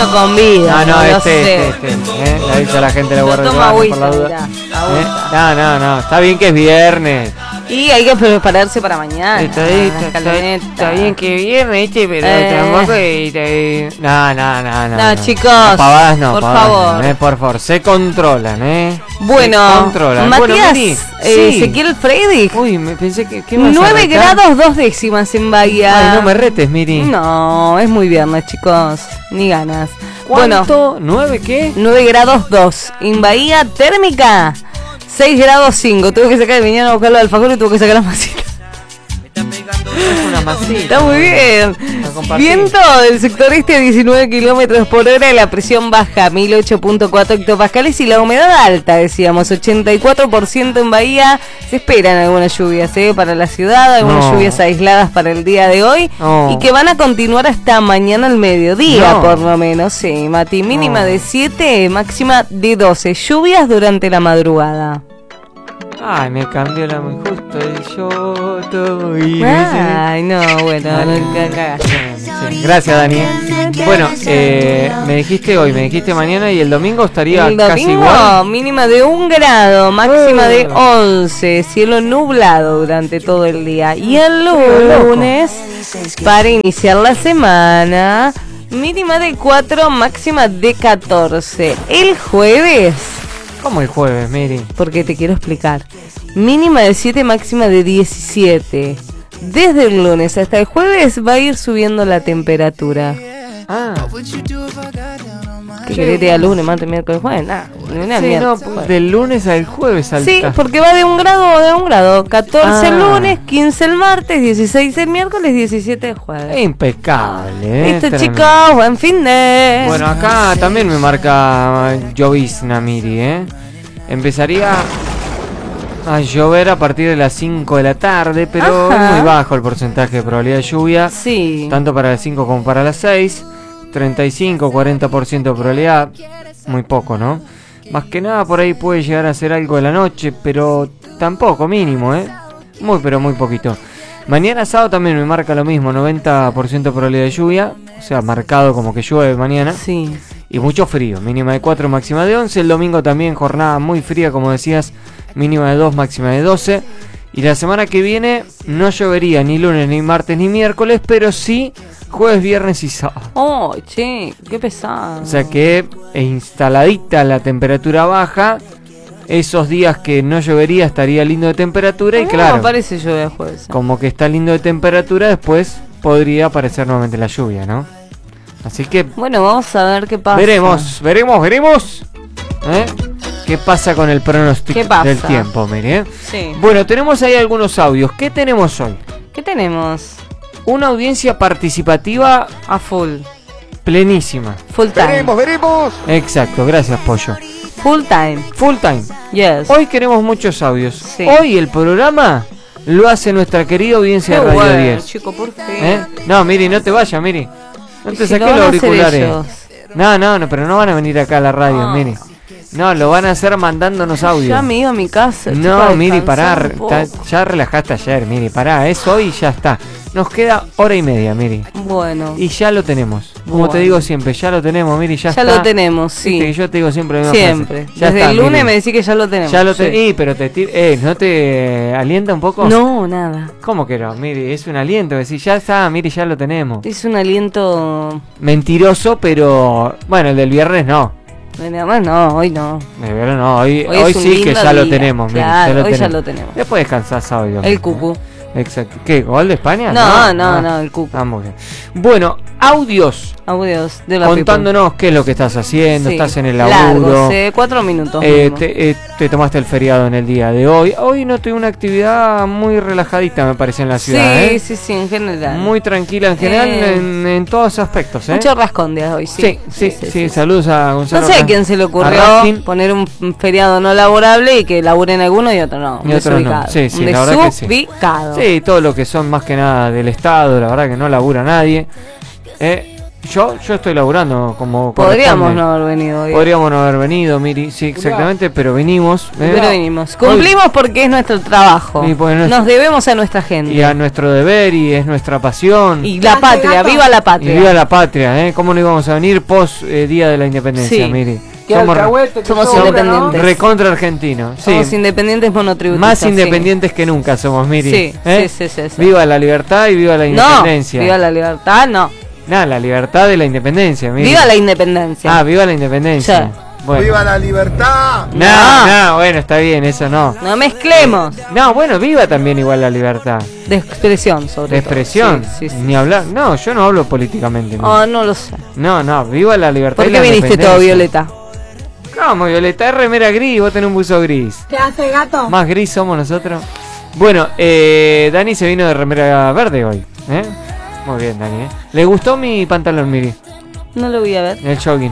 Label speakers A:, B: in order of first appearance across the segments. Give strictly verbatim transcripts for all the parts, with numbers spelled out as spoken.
A: no convida.
B: Ah, no,
A: no
B: este,
A: sé.
B: este, este. ¿eh? Le avisa a la gente, le
A: No
B: guarda el
A: toma
B: baño
A: agüita,
B: por la duda.
A: mirá,
B: ¿Eh?
A: agüita.
B: No, no, no. Está bien que es viernes.
A: Y hay que prepararse para mañana.
B: Está, bien,
A: la
B: está,
A: escaloneta.
B: está bien que es viernes, ¿viste? Pero
A: Eh.
B: tampoco. eh, No, no, no, no.
A: No, chicos,
B: No, pavadas no,
A: por
B: pavadas
A: favor.
B: no, eh, por favor, se controlan, ¿eh?
A: Bueno,
B: se controlan.
A: Matías,
B: Bueno, Miri,
A: eh,
B: sí.
A: Ezequiel Freidig.
B: Uy, me pensé que. ¿qué vas a
A: nueve
B: retar?
A: grados dos décimas en Bahía.
B: Ay, no me retes, Miri.
A: No, es muy viernes, chicos. Ni ganas.
B: ¿Cuánto?
A: Bueno,
B: ¿Nueve qué?
A: nueve grados dos. En Bahía térmica, seis grados cinco. Tuve que sacar el viñano a buscarlo al alfajor y tuve que sacar la masita.
B: Es una masita.
A: Está muy bien.
B: A compartir.
A: Viento del sector este a diecinueve kilómetros por hora, la presión baja mil ocho punto cuatro hectopascales y la humedad alta, decíamos, ochenta y cuatro por ciento en Bahía. Se esperan algunas lluvias ¿eh? para la ciudad, algunas
B: No.
A: lluvias aisladas para el día de hoy
B: No.
A: y que van a continuar hasta mañana al mediodía,
B: No.
A: por lo menos. Sí, Mati, mínima
B: No.
A: de siete, máxima de doce. Lluvias durante la madrugada.
B: Ay, me cambió la muy justo y yo estoy.
A: Ay, no, bueno,
B: Dale.
A: no, cagaste.
B: Sí, gracias, Dani. Bueno, eh, me dijiste hoy, me dijiste mañana y el domingo estaría
A: El
B: casi
A: domingo,
B: igual.
A: mínima de un grado, máxima de
B: Uh.
A: once, cielo nublado durante todo el día. Y el lunes, para iniciar la semana, mínima de cuatro, máxima de catorce. El jueves,
B: ¿Cómo el jueves, Miri?
A: porque te quiero explicar, mínima de siete, máxima de diecisiete. Desde el lunes hasta el jueves va a ir subiendo la temperatura.
B: Ah,
A: ¿Qué querés día lunes, martes, miércoles, jueves? Nada, lunes,
B: sí, no,
A: miércoles, jueves.
B: del lunes al jueves salta.
A: Sí, porque va de un grado de un grado. catorce el
B: Ah.
A: lunes, quince el martes, dieciséis el miércoles, diecisiete el jueves.
B: Impecable, ¿eh?
A: Listo,
B: Tremendo.
A: chicos, buen fin de.
B: Bueno, acá también me marca llovizna, Miri, ¿eh? Empezaría a llover a partir de las cinco de la tarde, pero
A: Ajá.
B: es muy bajo el porcentaje de probabilidad de lluvia,
A: Sí.
B: tanto para las cinco como para las seis. treinta y cinco, cuarenta por ciento de probabilidad, muy poco, ¿no? Más que nada por ahí puede llegar a ser algo de la noche, pero tampoco, mínimo, ¿eh? Muy, pero muy poquito. Mañana sábado también me marca lo mismo, noventa por ciento de probabilidad de lluvia, o sea, marcado como que llueve mañana.
A: Sí.
B: Y mucho frío, mínima de cuatro, máxima de once. El domingo también jornada muy fría, como decías, mínima de dos, máxima de doce. Y la semana que viene no llovería ni lunes, ni martes, ni miércoles, pero sí jueves, viernes y sábado.
A: Oh, che, qué pesado.
B: O sea que eh, instaladita la temperatura baja, esos días que no llovería estaría lindo de temperatura y
A: No,
B: claro,
A: parece lluvia jueves.
B: como que está lindo de temperatura, después podría aparecer nuevamente la lluvia, ¿no? Así que
A: Bueno, vamos a ver qué pasa.
B: veremos, veremos, veremos. ¿Eh? ¿Qué pasa con el pronóstico
A: ¿Qué pasa?
B: del tiempo, mire?
A: Sí.
B: Bueno, tenemos ahí algunos audios. ¿Qué tenemos hoy?
A: ¿Qué tenemos?
B: Una audiencia participativa
A: A full.
B: plenísima.
A: Full time.
C: veremos.
B: Exacto, gracias, Pollo.
A: Full time.
B: Full time.
A: Yes.
B: Hoy queremos muchos audios.
A: Sí.
B: Hoy el programa lo hace nuestra querida audiencia
A: Qué
B: de Radio
A: bueno,
B: diez.
A: chico, por fin.
B: ¿Eh? No, Miri, no te vayas, Miri. No
A: ¿Y
B: te
A: si
B: saques
A: lo
B: los
A: van a hacer
B: auriculares.
A: ellos?
B: No, no, no, pero no van a venir acá a la radio,
A: Ah.
B: Miri. No, lo van a hacer mandándonos audios.
A: Ya me iba a mi casa. chico,
B: No,
A: a
B: Miri,
A: descansar
B: pará,
A: un poco.
B: ta- ya relajaste ayer, Miri, pará, es hoy y ya está. Nos queda hora y media, Miri.
A: Bueno,
B: Y ya lo tenemos. Como
A: Bueno.
B: te digo siempre, ya lo tenemos, Miri, ya,
A: ya
B: está.
A: lo tenemos,
B: Viste que
A: sí.
B: yo te digo siempre la misma
A: Siempre.
B: frase. Ya
A: Desde
B: está,
A: el lunes
B: Miri.
A: me decís que ya lo tenemos.
B: Ya lo
A: sí.
B: te... Eh, pero te tir- eh, ¿no te alienta un poco?
A: No, nada.
B: ¿Cómo que no? Miri, es un aliento, decir, ya está, Miri, ya lo tenemos.
A: Es un aliento.
B: Mentiroso, pero bueno, el del viernes no.
A: Nada más no, hoy no.
B: El viernes no, hoy,
A: Hoy
B: hoy
A: es un
B: sí que
A: lindo
B: ya lo
A: día.
B: tenemos, Miri,
A: Claro,
B: ya lo
A: hoy ya
B: tenemos.
A: lo tenemos.
B: Después descansás sábado y domingo,
A: El cucu.
B: Exacto. ¿Qué? ¿Gol de España?
A: No, no,
B: Ah.
A: no, el cucu.
B: Ah, muy bien. Bueno, audios
A: Audios de la
B: contándonos qué es lo que estás haciendo,
A: people. Sí,
B: estás en el laburo,
A: largos, eh, cuatro minutos.
B: eh,
A: mínimo.
B: te, eh, te tomaste el feriado en el día de hoy. Hoy no tuve una actividad muy relajadita, me parece, en la ciudad.
A: sí,
B: ¿eh?
A: sí, sí, en general.
B: Muy tranquila en general
A: Eh.
B: en, en todos aspectos. ¿eh?
A: Mucho rascón de hoy, sí.
B: Sí, sí, sí, saludos a Gonzalo.
A: No sé a
B: Ra-
A: quién se le
B: a
A: ocurrió
B: Raskin.
A: poner un un feriado no laborable y que laburen alguno y otro no. Un
B: Y otros no.
A: desubicado.
B: Sí, sí,
A: un
B: la verdad que sí.
A: desubicado.
B: Sí, todo lo que son más que nada del Estado, la verdad que no labura nadie. Eh, Yo, yo estoy laburando como
A: Podríamos
B: corresponde.
A: no haber venido hoy.
B: Podríamos no haber venido, Miri. Sí, exactamente, pero vinimos. ¿eh?
A: Pero vinimos. Cumplimos porque es nuestro trabajo.
B: Sí, porque nuestro-
A: Nos debemos a nuestra gente.
B: Y a nuestro deber y es nuestra pasión.
A: Y la patria, viva la
B: Y
A: patria.
B: viva la patria, ¿eh? ¿Cómo no íbamos a venir post eh, Día de la Independencia,
A: Sí.
B: Miri?
C: Que
B: Somos
C: alcahuete, que
A: somos
C: sobra,
A: independientes.
B: recontra argentinos. Sí.
A: Somos independientes monotributistas.
B: Más
A: sí.
B: independientes que nunca somos, Miri.
A: Sí,
B: ¿eh?
A: sí, sí, sí, sí.
B: Viva la libertad y viva la
A: No,
B: independencia.
A: viva la libertad, no.
B: Nah, la libertad de la independencia, Miri.
A: Viva la independencia.
B: Ah, viva la independencia.
A: Sí.
B: Bueno.
C: ¡Viva la libertad!
B: No,
A: No.
B: no, bueno, está bien, eso no.
A: No mezclemos.
B: No, bueno, viva también igual la libertad.
A: De expresión, sobre
B: De
A: todo.
B: expresión.
A: Sí, sí, sí.
B: Ni hablar. No, yo no hablo políticamente. Miri.
A: Oh, no lo sé.
B: No, no, viva la libertad.
A: ¿Por
B: y
A: qué
B: la
A: viniste todo
B: independencia.
A: violeta?
B: ¿Cómo, Violeta? Es remera gris, vos tenés un buzo gris.
D: ¿Qué hace, gato?
B: Más gris somos nosotros. Bueno, eh, Dani se vino de remera verde hoy. ¿eh? Muy bien, Dani. ¿eh? ¿Le gustó mi pantalón, Miri?
A: No lo voy a ver.
B: El jogging.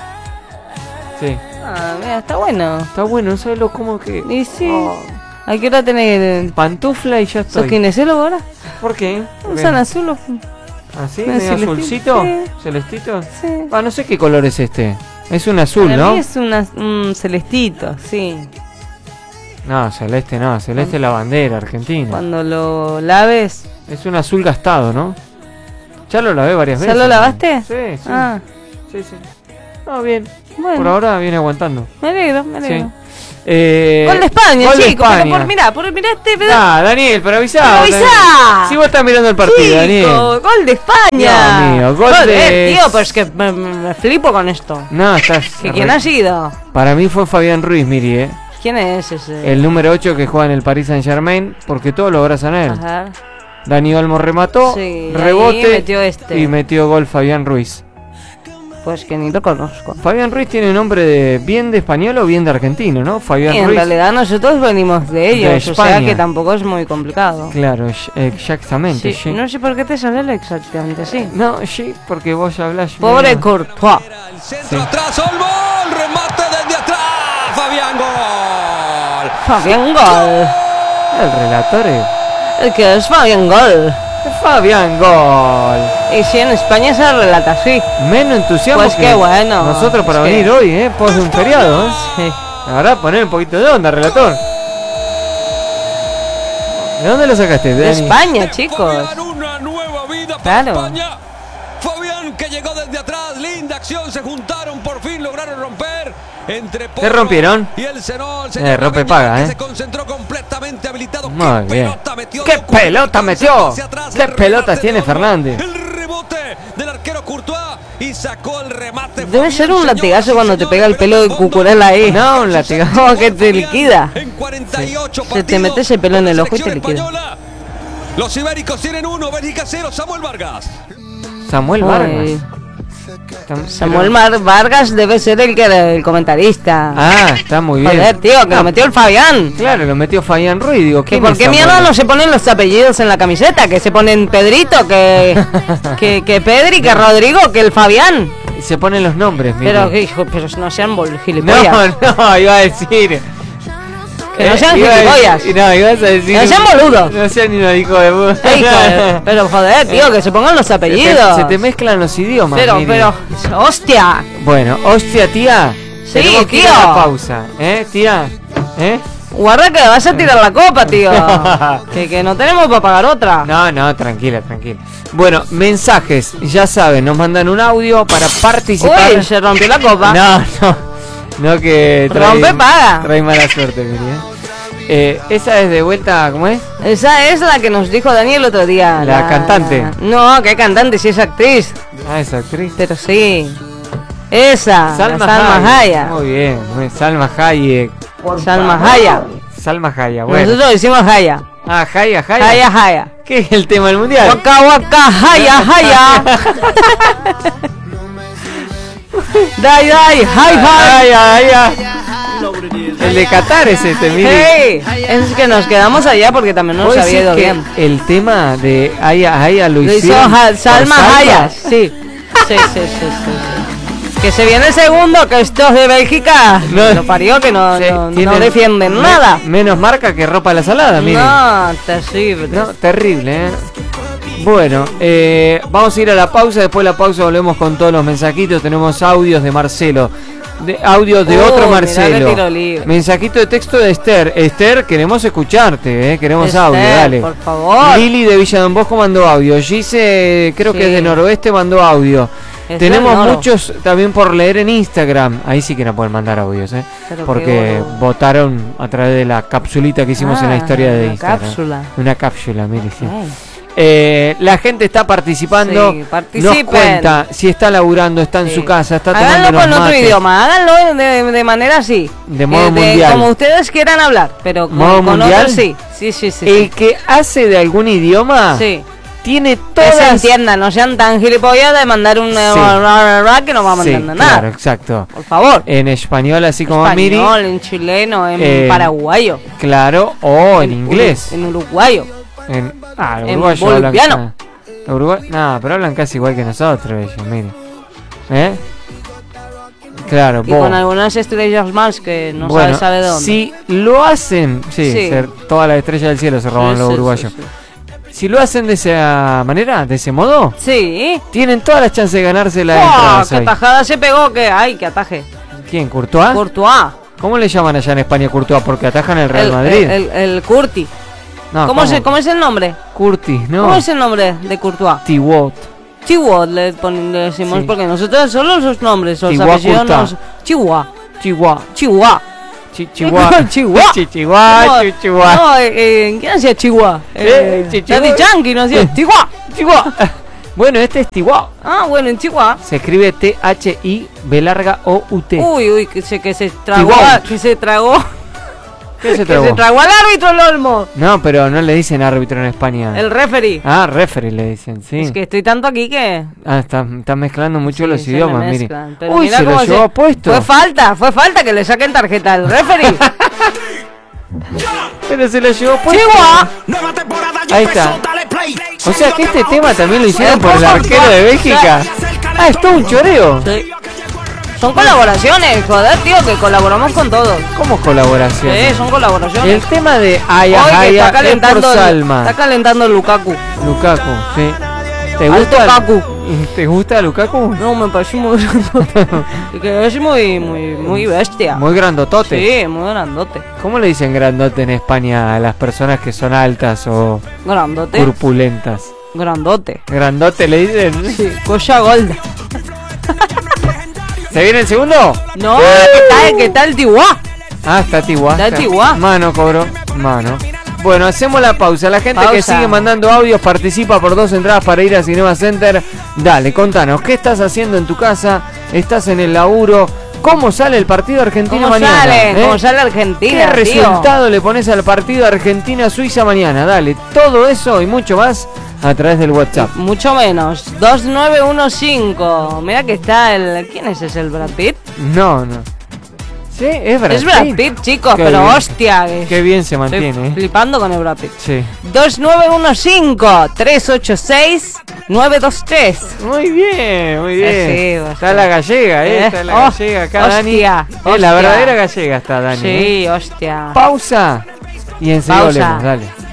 B: Sí.
A: Ah, mira, está bueno.
B: Está bueno, no sabes lo como que...
A: Y sí.
B: Oh,
A: ¿A qué hora tenés?
B: pantufla y ya
A: ¿Sos
B: estoy.
A: kinesiólogo ahora?
B: ¿Por qué?
A: ¿Usan azul o...?
B: ¿Así?
A: ¿No es
B: ¿Medio
A: celestito?
B: azulcito?
A: Sí.
B: ¿Celestito?
A: Sí.
B: Ah, no sé qué color es este. Es un azul,
A: Para
B: ¿no?
A: mí es una- un celestito, sí.
B: No, celeste no, celeste es la bandera argentina.
A: Cuando lo laves...
B: Es un azul gastado, ¿no? Ya lo lavé varias
A: ¿Ya
B: veces.
A: lo lavaste?
B: Sí, sí.
A: Ah,
B: Sí, sí. No, bien.
A: bueno.
B: Por ahora viene aguantando.
A: Me alegro, me
B: Sí.
A: alegro.
B: Eh,
A: Gol de España,
B: gol de
A: chicos. Pero
B: España.
A: por, mirá, por, mirá este pedazo.
B: Ah, Daniel, pero avisá.
A: Pero
B: Daniel.
A: avisá.
B: Si vos estás mirando el partido,
A: Chico,
B: Daniel.
A: gol de España.
B: Dios mío, gol
A: Joder,
B: de-
A: tío, pues que me, me- me flipo con esto.
B: No, estás.
A: ¿Que ¿Quién ha sido?
B: Para mí fue Fabián Ruiz, Miri, ¿eh?
A: ¿Quién es ese?
B: El número ocho que juega en el Paris Saint Germain, porque todo lo abrazan a él.
A: Ajá.
B: Dani Olmo remató,
A: Sí,
B: rebote
A: ahí metió este.
B: y metió gol Fabián Ruiz.
A: Pues que ni lo conozco.
B: Fabián Ruiz tiene nombre de bien de español o bien de argentino, ¿no? Fabián
A: Y en
B: Ruiz.
A: realidad nosotros venimos de ellos,
B: De
A: o sea
B: España.
A: que tampoco es muy complicado.
B: Claro, sh- exactamente.
A: Sí,
B: sí.
A: no sé por qué te sale el exactamente así.
B: No, sí, porque vos hablás.
A: Pobre
B: medio-
A: Courtois.
E: El centro atrás, Olmo, remate desde atrás, Fabián, gol.
A: Fabián Gol.
B: El relator es
A: El que es Fabián Gol.
B: Fabián Gol.
A: Y si en España se relata así.
B: Menos entusiasmo
A: Pues
B: que
A: qué bueno.
B: nosotros para
A: Es que-
B: venir hoy, ¿eh? Post de un feriado, ¿eh?
A: Sí.
B: La verdad, poner un poquito de onda, relator. ¿De dónde lo sacaste,
A: De
B: Dani?
A: España, chicos.
E: Fabián, una nueva vida para
A: Claro.
E: España. Fabián que llegó desde atrás, linda acción, se juntaron, por fin lograron romper entre
B: ¿Qué rompieron?
E: y el Senó, el
B: Eh,
E: señor
B: rompe
E: Rabeña,
B: paga,
E: que
B: ¿eh?
E: se concentró completamente habilitado.
B: Muy
E: ¿Qué
B: bien.
E: pelota metió?
B: ¿Qué
E: Dio cuatro
B: pelota
E: pases
B: metió?
E: hacia atrás,
B: ¿Qué
E: el
B: pelotas
E: remate
B: tiene
E: de Olmo,
B: Fernández?
E: El rebote del arquero Courtois y sacó el remate.
A: Debe ser un
E: Fabián,
A: latigazo
E: señoras y
A: cuando te
E: señores,
A: pega el pelo de
E: pelota al fondo.
A: Cucurella ahí.
B: No, un latigazo.
A: Oh, que te liquida.
E: En cuarenta y ocho
A: Se te
E: partidos
A: mete ese pelo en el
E: con la
A: ojo y te
E: selección
A: liquida.
E: española. Los ibéricos tienen uno, Bélgica cero, Samuel Vargas.
B: Samuel
A: Uy,
B: Vargas. Tam-
A: Samuel
B: pero-
A: Mar Vargas debe ser el que el comentarista.
B: Ah, está muy bien.
A: Joder, tío, que
B: No,
A: lo metió el Fabián.
B: Claro, lo metió Fabián Ruiz. Digo,
A: Que
B: ¿quién
A: por
B: es
A: qué
B: Samuel
A: mierda
B: Vargas?
A: no se ponen los apellidos en la camiseta, que se ponen Pedrito, que que, que Pedri, que Rodrigo, que el Fabián.
B: Se ponen los nombres, mire.
A: Pero, que, hijo, pero no sean bol-
B: No,
A: gilipollas.
B: no, iba a decir.
A: Que no
B: Eh,
A: sean
B: iba a
A: gilipollas.
B: decir- No, ibas a decir.
A: No sean boludos.
B: No sean ni un hijo de puta.
A: Eh, hijo de- pero joder, tío, que se pongan los
B: Se te,
A: apellidos.
B: se te mezclan los idiomas.
A: pero,
B: Miri.
A: pero, hostia.
B: Bueno, hostia, tía.
A: Sí,
B: Tenemos que ir
A: tío.
B: a la pausa. ¿Eh, tía? ¿Eh?
A: Guarda que vas a tirar la copa, tío. que, que no tenemos para pagar otra.
B: No, no, tranquila, tranquila. Bueno, mensajes, ya saben, nos mandan un audio para participar.
A: Uy, se rompió la copa.
B: No, no, no que
A: Rompe, paga.
B: trae mala suerte, Miri, ¿eh? Eh, esa es de vuelta, ¿cómo es?
A: Esa es la que nos dijo Daniel el otro día.
B: La cantante.
A: No, que cantante, si es actriz.
B: Ah, esa actriz.
A: Pero sí. Esa.
B: Salma,
A: la Salma
B: Hayek.
A: Hayek.
B: Muy bien, muy- Salma Hayek.
A: Salma Hayek.
B: Salma Hayek, bueno.
A: Nosotros decimos Hayek.
B: Ah, Hayek, Hayek.
A: Hayek, Hayek.
B: ¿Qué es el tema del mundial?
A: Waka waka Hayek, Hayek. Dai, dai, hi, hi.
B: Hayek, Hayek. El de Qatar es este, mire.
A: Hey, es que nos quedamos allá porque también no nos
B: ¿Vos
A: había
B: decís
A: ido
B: que
A: bien.
B: el tema de Aya Aya lo
A: Lo hizo
B: hicieron
A: Ha-
B: por
A: Salma
B: Salma?
A: Hayek. Sí. Sí, sí, sí, sí, sí. Que se viene el segundo, que estos de Bélgica
B: No.
A: lo parió, que no,
B: Sí,
A: no, no
B: tienen
A: defienden
B: me-
A: nada.
B: Menos marca que ropa a la salada, mire.
A: No, terrible.
B: No, terrible, ¿eh? Bueno, eh, vamos a ir a la pausa. Después de la pausa volvemos con todos los mensajitos. Tenemos audios de Marcelo, de audios de
A: Uh,
B: otro
A: mirá
B: Marcelo,
A: qué tiro libre.
B: mensajito de texto de Esther. Esther, queremos escucharte, eh, queremos
A: Esther,
B: audio, dale.
A: por favor.
B: Lili de Villa Don Bosco mandó audio. Gise, creo
A: Sí.
B: que es de Noroeste, mandó audio.
A: Esther
B: Tenemos
A: Noro.
B: muchos también por leer en Instagram. Ahí sí que no pueden mandar audios, eh,
A: Pero
B: porque
A: qué boludo.
B: votaron a través de la capsulita que hicimos en la
A: Ah,
B: historia de
A: una
B: Instagram.
A: cápsula.
B: Una cápsula, mire, sí.
A: Ay.
B: Eh, la gente está participando.
A: Sí,
B: Nos
A: participen.
B: cuenta si está laburando, está en
A: Sí.
B: su casa, está tomando
A: Háganlo
B: unos
A: con otro
B: mates.
A: idioma, háganlo de, de manera así.
B: De modo
A: Eh,
B: mundial.
A: Como ustedes quieran hablar, pero con,
B: ¿Modo
A: con
B: mundial?
A: otro sí. Sí, sí, sí.
B: El
A: sí.
B: que hace de algún idioma
A: Sí.
B: tiene
A: Que
B: todas.
A: se entiendan, no sean tan gilipollas de mandar un eh,
B: Sí.
A: ra, ra, ra, que no va a
B: Sí,
A: mandar
B: claro,
A: nada.
B: exacto.
A: Por favor.
B: En español, así como Miri.
A: Español, en chileno, en
B: Eh,
A: paraguayo.
B: Claro, o en, inglés.
A: En uruguayo.
B: En, ah, el
A: en
B: uruguayo hablan.
A: boliviano.
B: ah, Uruguay, no, pero hablan casi igual que nosotros ellos, mire. ¿Eh? Claro,
A: Y
B: vos.
A: con algunas estrellas más que no
B: Bueno,
A: sabe sabe de dónde.
B: si lo hacen, sí,
A: Sí.
B: se- todas las estrellas del cielo se roban
A: Sí,
B: los
A: sí,
B: uruguayos.
A: sí, sí.
B: Si lo hacen de esa manera, de ese modo,
A: Sí.
B: tienen todas las chances de ganarse la
A: ¡Oh,
B: entrada.
A: qué tajada se pegó! que ¡Ay, qué ataje!
B: ¿Quién? ¿Courtois?
A: Courtois.
B: ¿Cómo le llaman allá en España Courtois? Porque atajan el Real
A: El,
B: Madrid.
A: el, el, el Curti.
B: no,
A: ¿Cómo, se, ¿Cómo es el nombre?
B: Curtis, no.
A: ¿Cómo es el nombre de Courtois?
B: Tiwot.
A: Chihuahua le, pon- le decimos
B: Sí.
A: porque nosotros solo sus nombres, los
B: Chihuahua
A: apellidos
B: Courtois.
A: nos... Chihuahua.
B: Chihuahua.
A: Chihuahua.
B: Chi- Chihuahua.
A: Chihuahua.
B: Chi- Chihuahua.
A: No,
B: chi- Chihuahua.
A: No, eh, eh, ¿quién hacía Chihuahua?
B: Eh, chi-
A: Daddy
B: Chihuahua.
A: Yankee no hacía Chihuahua.
B: Chihuahua. Bueno, este es Chihuahua.
A: Ah, bueno, en Chihuahua.
B: Se escribe T H I B larga O U T.
A: Uy, uy, que se, que se tragó,
B: Chihuahua.
A: que se tragó,
B: ¿Qué se
A: que
B: tragó?
A: se tragó al árbitro el olmo.
B: No, pero no le dicen árbitro en España.
A: El referee.
B: Ah, referee le dicen, sí.
A: Es que estoy tanto aquí que...
B: Ah, está, está mezclando mucho
A: Sí,
B: los
A: se
B: idiomas,
A: me
B: mire.
A: mezclan, pero
B: Uy,
A: mira
B: se lo
A: cómo
B: llevó puesto.
A: Fue falta, fue falta que le saquen tarjeta al referee.
B: Pero se lo llevó puesto.
A: Chihuahua.
B: Ahí está. O sea que este tema también lo hicieron
A: Es
B: por el
A: poco,
B: arquero de Bélgica. Ah, es todo un choreo.
A: Sí. Son colaboraciones, joder, tío, que colaboramos con todos.
B: ¿Cómo colaboración?
A: Sí, son colaboraciones.
B: El tema de Aya
A: Hoy que
B: Aya
A: está
B: es por
A: calentando, el-
B: Salma.
A: está calentando el Lukaku.
B: Lukaku, sí. ¿Te
A: Alto
B: gusta?
A: Kaku.
B: ¿Te gusta Lukaku?
A: No, me parece muy grandote. que es muy, muy, muy bestia.
B: Muy grandotote.
A: Sí, muy grandote.
B: ¿Cómo le dicen grandote en España a las personas que son altas o
A: Grandote.
B: corpulentas?
A: Grandote.
B: Grandote le dicen.
A: Sí, cosa gorda.
B: ¿Se viene el segundo?
A: No, ¿qué tal? ¿Qué tal, Tihuá?
B: Ah, está Tihuá.
A: Está Tihuá.
B: Mano cobró. Mano. Bueno, hacemos la pausa. La gente que
A: Pausa.
B: sigue mandando audios participa por dos entradas para ir a Cinema Center. Dale, contanos, ¿qué estás haciendo en tu casa? ¿Estás en el laburo? ¿Cómo sale el partido Argentina
A: ¿Cómo
B: mañana?
A: sale?
B: ¿Eh?
A: ¿Cómo sale
B: ¿Qué
A: Argentina, tío?
B: resultado le pones al partido Argentina-Suiza mañana? Dale, todo eso y mucho más a través del WhatsApp.
A: Mucho menos. dos nueve uno cinco. Mira que está el... ¿Quién es ese? ¿El Brad Pitt?
B: No, no. Sí, es Brad
A: Es Brad
B: Pitt.
A: Pitt, chicos,
B: Qué
A: pero
B: bien.
A: hostia. que
B: Qué bien se
A: estoy
B: mantiene. ¿eh?
A: flipando con el Brad Pitt.
B: Sí.
A: dos nueve uno cinco, tres ocho seis, nueve dos tres.
B: Muy bien, muy bien.
A: Eh, sí,
B: está la gallega, ¿eh?
A: Eh,
B: Está la
A: oh,
B: gallega acá, Dani.
A: hostia,
B: Eh, la
A: hostia.
B: verdadera gallega está, Dani. ¿eh?
A: Sí, hostia.
B: Pausa y enseguida
A: Pausa.
B: volvemos, dale.